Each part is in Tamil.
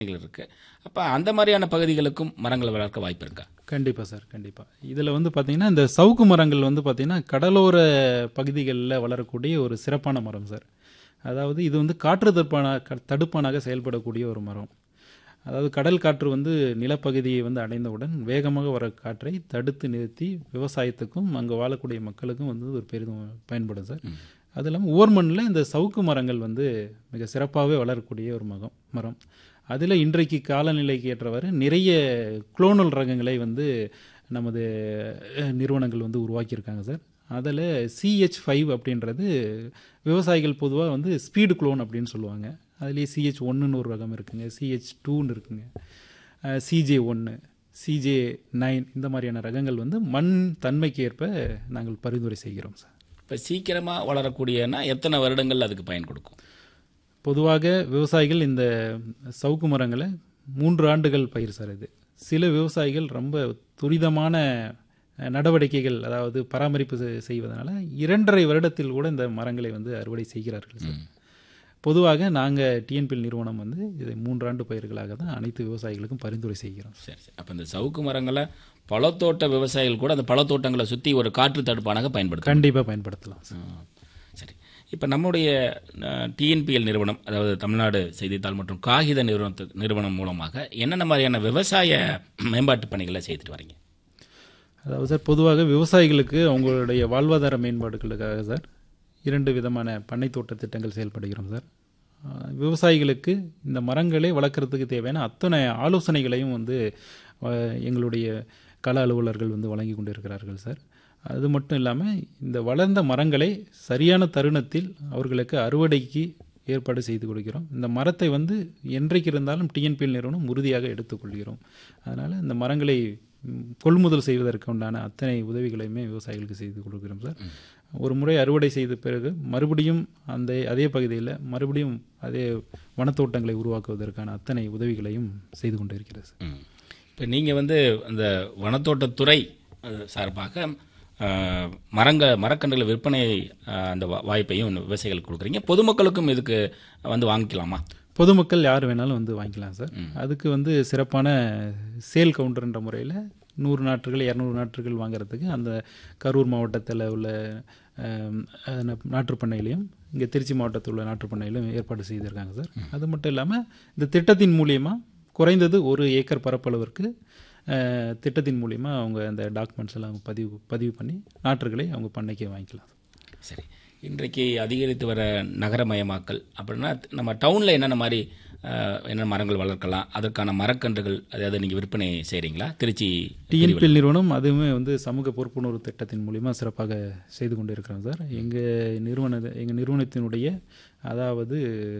இருக்கு. அப்ப அந்த மாதிரியான பகுதிகளுக்கும் மரங்களை வளர்க்க வாய்ப்பு இருக்கா? கண்டிப்பாக சார், கண்டிப்பாக. இதில் வந்து பார்த்தீங்கன்னா இந்த சவுக்கு மரங்கள் வந்து பார்த்தீங்கன்னா கடலோர பகுதிகளில் வளரக்கூடிய ஒரு சிறப்பான மரம் சார். அதாவது இது வந்து காற்று தடுப்பானாக செயல்படக்கூடிய ஒரு மரம். அதாவது கடல் காற்று வந்து நிலப்பகுதியை வந்து அடைந்தவுடன் வேகமாக வர காற்றை தடுத்து நிறுத்தி விவசாயத்துக்கும் அங்கே வாழக்கூடிய மக்களுக்கும் வந்து ஒரு பெரிதும் பயன்படும் சார். அது இல்லாமல் ஓர்மண்ணில் இந்த சவுக்கு மரங்கள் வந்து மிக சிறப்பாகவே வளரக்கூடிய ஒரு மரம். அதில் இன்றைக்கு காலநிலைக்கு ஏற்றவாறு நிறைய குளோனல் ரகங்களை வந்து நமது நிறுவனங்கள் வந்து உருவாக்கியிருக்காங்க சார். அதில் CH5 அப்படின்றது விவசாயிகள் பொதுவாக வந்து ஸ்பீடு குளோன் அப்படின்னு சொல்லுவாங்க. அதுலேயே CH1ன்னு ஒரு ரகம் இருக்குங்க, CH2ன்னு இருக்குங்க, CJ1, CJ9 இந்த மாதிரியான ரகங்கள் வந்து மண் தன்மைக்கு ஏற்ப நாங்கள் பரிந்துரை செய்கிறோம் சார். இப்போ சீக்கிரமாக வளரக்கூடியனா எத்தனை வருடங்கள் அதுக்கு பயன் கொடுக்கும்? பொதுவாக விவசாயிகள் இந்த சவுக்கு மரங்களை 3 ஆண்டுகள் பயிர் சார். இது சில விவசாயிகள் ரொம்ப துரிதமான நடவடிக்கைகள், அதாவது பராமரிப்பு செய்வதனால 2.5 வருடத்தில் கூட இந்த மரங்களை வந்து அறுவடை செய்கிறார்கள் சார். பொதுவாக நாங்கள் டிஎன்பிஎல் நிறுவனம் வந்து இதை 3 ஆண்டு பயிர்களாக தான் அனைத்து விவசாயிகளுக்கும் பரிந்துரை செய்கிறோம். சரி சரி. அப்போ இந்த சவுக்கு மரங்களை பழத்தோட்ட விவசாயிகள் கூட அந்த பழத்தோட்டங்களை சுற்றி ஒரு காற்று தடுப்பானாக பயன்படுத்தலாம். கண்டிப்பாக பயன்படுத்தலாம் சார். சரி. இப்போ நம்முடைய டிஎன்பிஎல் நிறுவனம், அதாவது தமிழ்நாடு செய்தித்தாள் மற்றும் காகித நிறுவனம் மூலமாக என்னென்ன மாதிரியான விவசாய மேம்பாட்டு பணிகளை செய்துட்டு வரீங்க? அதாவது சார், பொதுவாக விவசாயிகளுக்கு அவங்களுடைய வாழ்வாதார மேம்பாடுகளுக்காக சார் 2 விதமான பண்ணை தோட்ட திட்டங்கள் செயல்படுகிறோம் சார். விவசாயிகளுக்கு இந்த மரங்களை வளர்க்குறதுக்கு தேவையான அத்தனை ஆலோசனைகளையும் வந்து எங்களுடைய கள அலுவலர்கள் வந்து வழங்கி கொண்டு இருக்கிறார்கள் சார். அது மட்டும் இல்லாமல் இந்த வளர்ந்த மரங்களை சரியான தருணத்தில் அவர்களுக்கு அறுவடைக்கு ஏற்பாடு செய்து கொடுக்கிறோம். இந்த மரத்தை வந்து என்றைக்கு இருந்தாலும் டிஎன்பிஎல் நிறுவனம் உறுதியாக எடுத்துக்கொள்கிறோம். அதனால் இந்த மரங்களை கொள்முதல் செய்வதற்கு உண்டான அத்தனை உதவிகளையுமே விவசாயிகளுக்கு செய்து கொடுக்கிறோம் சார். ஒரு முறை அறுவடை செய்த பிறகு மறுபடியும் அதே பகுதியில் மறுபடியும் அதே வனத்தோட்டங்களை உருவாக்குவதற்கான அத்தனை உதவிகளையும் செய்து கொண்டு இருக்கிறது சார். இப்போ நீங்கள் வந்து அந்த வனத்தோட்டத்துறை சார்பாக மரக்கன்றுகளை விற்பனை அந்த வாய்ப்பையும் விவசாயிகளுக்கு கொடுக்குறீங்க. பொதுமக்களுக்கும் இதுக்கு வந்து வாங்கிக்கலாமா? பொதுமக்கள் யார் வேணாலும் வந்து வாங்கிக்கலாம் சார். அதுக்கு வந்து சிறப்பான சேல் கவுண்டர்ன்ற முறையில் 100 நாற்றுகள் 200 நாற்றுகள் வாங்குறதுக்கு அந்த கரூர் மாவட்டத்தில் உள்ள நாற்றுப்பண்ணையிலையும் இங்கே திருச்சி மாவட்டத்தில் உள்ள நாற்றுப்பண்ணையிலும் ஏற்பாடு செய்திருக்காங்க சார். அது மட்டும் இல்லாமல் இந்த திட்டத்தின் மூலியமாக குறைந்தது 1 ஏக்கர் பரப்பளவிற்கு திட்டத்தின் மூலிமா அவங்க அந்த டாக்குமெண்ட்ஸ் எல்லாம் பதிவு பண்ணி நாற்றுகளை அவங்க பண்ணைக்கே வாங்கிக்கலாம். சரி. இன்றைக்கு அதிகரித்து வர நகரமயமாக்கல் அப்படின்னா நம்ம டவுனில் என்னென்ன மரங்கள் வளர்க்கலாம், அதற்கான மரக்கன்றுகள் அதாவது நீங்கள் விற்பனை செய்கிறீங்களா? திருச்சி டிஎன்பிஎல் நிறுவனம் அதுவுமே வந்து சமூக பொறுப்புணர்வு திட்டத்தின் மூலிமா சிறப்பாக செய்து கொண்டு இருக்கிறோம் சார். எங்கள் நிறுவனத்தினுடைய அதாவது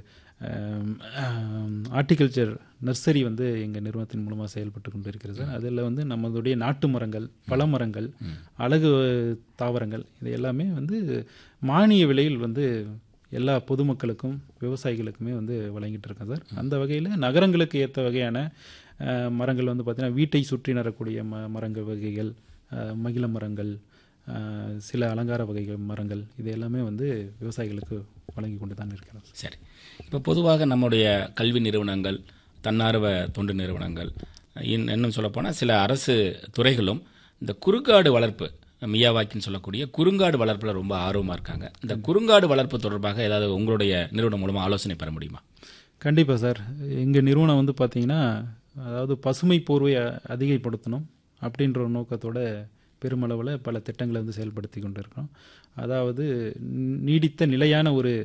ஆர்டிகல்ச்சர் நர்சரி வந்து எங்கள் நிறுவனத்தின் மூலமாக செயல்பட்டு கொண்டு இருக்கிறது சார். அதில் வந்து நம்மளுடைய நாட்டு மரங்கள், பழமரங்கள், அழகு தாவரங்கள் இது எல்லாமே வந்து மானிய விலையில் வந்து எல்லா பொதுமக்களுக்கும் விவசாயிகளுக்குமே வந்து வழங்கிட்டு இருக்கேன் சார். அந்த வகையில் நகரங்களுக்கு ஏற்ற வகையான மரங்கள் வந்து பார்த்திங்கன்னா வீட்டை சுற்றி நடக்கூடிய மரங்கள் வகைகள், மகிழ மரங்கள், சில அலங்கார வகைகள் மரங்கள் இது எல்லாமே வந்து விவசாயிகளுக்கு வழங்கி கொண்டு தான் இருக்கிறோம். சரி. இப்போ பொதுவாக நம்முடைய கல்வி நிறுவனங்கள், தன்னார்வ தொண்டு நிறுவனங்கள், இன்னும் சொல்லப்போனால் சில அரசு துறைகளும் இந்த குறுங்காடு வளர்ப்பு, மியாவாக்கின்னு சொல்லக்கூடிய குறுங்காடு வளர்ப்பில் ரொம்ப ஆர்வமாக இருக்காங்க. இந்த குறுங்காடு வளர்ப்பு தொடர்பாக ஏதாவது உங்களுடைய நிறுவனம் மூலமாக ஆலோசனை பெற முடியுமா? கண்டிப்பாக சார். எங்கள் நிறுவனம் வந்து பார்த்திங்கன்னா அதாவது பசுமை போர்வை அதிகப்படுத்தணும் அப்படின்ற ஒரு நோக்கத்தோட பெருமளவில் பல திட்டங்களை வந்து செயல்படுத்தி கொண்டு இருக்கோம். அதாவது நீடித்த நிலையான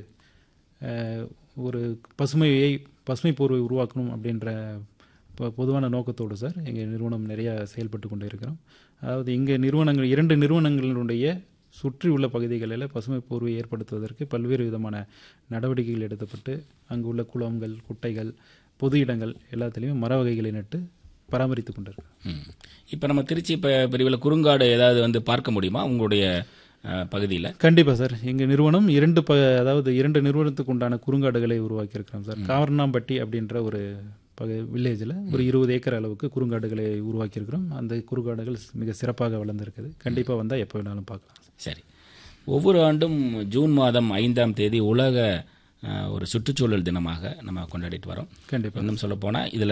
ஒரு பசுமை போர்வை உருவாக்கணும் அப்படின்ற பொதுவான நோக்கத்தோடு சார் எங்கள் நிறுவனம் நிறையா செயல்பட்டு கொண்டு இருக்கிறோம். அதாவது எங்கள் நிறுவனங்கள் 2 நிறுவனங்களுடைய சுற்றி உள்ள பகுதிகளில் பசுமை போர்வை ஏற்படுத்துவதற்கு பல்வேறு விதமான நடவடிக்கைகள் எடுக்கப்பட்டு அங்கு உள்ள குளங்கள், குட்டைகள், பொது இடங்கள் எல்லாத்துலேயுமே மர வகைகளை நட்டு பராமரித்து கொண்டிருக்கோம். இப்போ நம்ம திருச்சி பிரிவில் குறுங்காடு ஏதாவது வந்து பார்க்க முடியுமா உங்களுடைய பகுதியில்? கண்டிப்பாக சார். எங்கள் நிறுவனம் 2 நிறுவனத்துக்கு உண்டான குறுங்காடுகளை உருவாக்கியிருக்கிறோம் சார். காவர்ணாம்பட்டி அப்படின்ற ஒரு வில்லேஜில் ஒரு 20 ஏக்கர் அளவுக்கு குறுங்காடுகளை உருவாக்கியிருக்கிறோம். அந்த குறுங்காடுகள் மிக சிறப்பாக வளர்ந்துருக்குது. கண்டிப்பாக வந்தால் எப்போ வேணாலும் பார்க்கலாம். சரி. ஒவ்வொரு ஆண்டும் ஜூன் மாதம் 5ஆம் தேதி உலக ஒரு சுற்றுச்சூழல் தினமாக நம்ம கொண்டாடிட்டு வரோம். கண்டிப்பாக. இன்னும் சொல்லப்போனால் இதில்